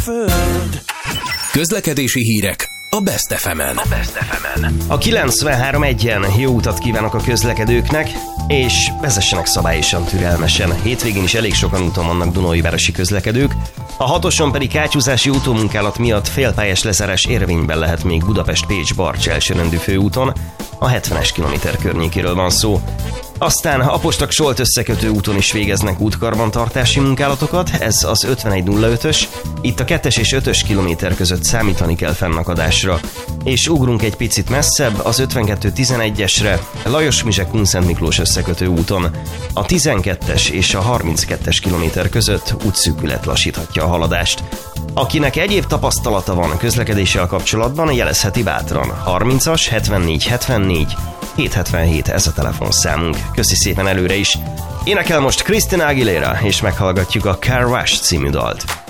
Föld. Közlekedési hírek a Best FM-en. A 93.1-en jó utat kívánok a közlekedőknek, és vezessenek szabályosan, türelmesen. Hétvégén is elég sokan úton vannak Dunaújvárosi közlekedők, a 6-oson pedig kátyúzási utómunkálat miatt félpályás lezárás érvényben lehet még Budapest-Pécs-Barcs elsőrendű főúton, a 70-es kilométer környékéről van szó. Aztán Apostak-Solt összekötő úton is végeznek útkarbantartási munkálatokat, ez az 5105-ös, itt a 2-es és 5-ös kilométer között számítani kell fennakadásra. És ugrunk egy picit messzebb az 5211-esre, Lajos-Mizse-Kunszent Miklós összekötő úton. A 12-es és a 32-es kilométer között útszűkület lassíthatja a haladást. Akinek egyéb tapasztalata van közlekedéssel kapcsolatban, jelezheti bátran. 30-as 74 74 777 ez a telefonszámunk. Köszi szépen előre is. Énekel most Christina Aguilera, és meghallgatjuk a Car Wash című dalt.